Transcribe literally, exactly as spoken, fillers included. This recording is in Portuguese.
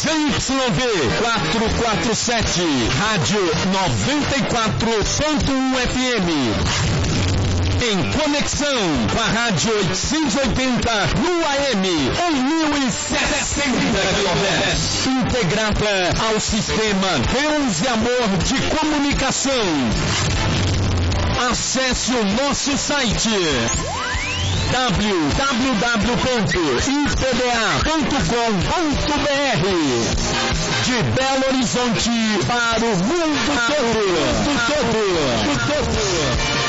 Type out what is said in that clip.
Z Y V quatrocentos e quarenta e sete, Rádio noventa e quatro ponto um F M. Em conexão com a Rádio oitocentos e oitenta no A M, em mil e sessenta quilohertz. Integrada ao sistema Deus e Amor de Comunicação. Acesse o nosso site w w w ponto i p b a ponto com ponto b r. De Belo Horizonte para o mundo todo.